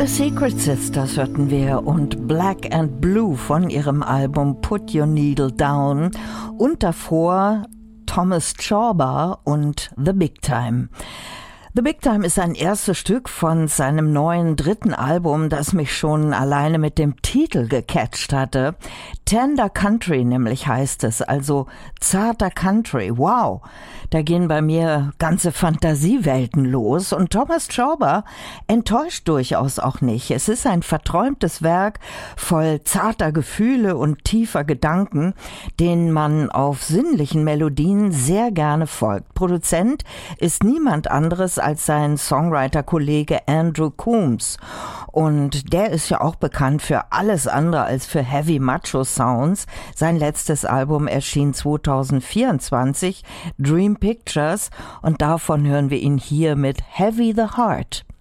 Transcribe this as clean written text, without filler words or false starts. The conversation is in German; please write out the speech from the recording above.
The Secret Sisters hörten wir und Black and Blue von ihrem Album Put Your Needle Down und davor Thomas Chorba und The Big Time. The Big Time ist ein erstes Stück von seinem neuen 3. Album, das mich schon alleine mit dem Titel gecatcht hatte. Tender Country nämlich heißt es, also zarter Country. Wow, da gehen bei mir ganze Fantasiewelten los und Thomas Chorba enttäuscht durchaus auch nicht. Es ist ein verträumtes Werk voll zarter Gefühle und tiefer Gedanken, denen man auf sinnlichen Melodien sehr gerne folgt. Produzent ist niemand anderes als sein Songwriter-Kollege Andrew Coombs. Und der ist ja auch bekannt für alles andere als für Heavy Macho Sounds. Sein letztes Album erschien 2024, Dream Pictures, und davon hören wir ihn hier mit Heavy the Heart.